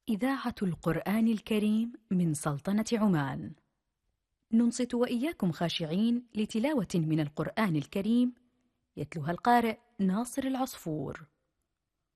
إذاعة القرآن الكريم من سلطنة عمان. ننصت وإياكم خاشعين لتلاوة من القرآن الكريم، يتلوها القارئ ناصر العصفور.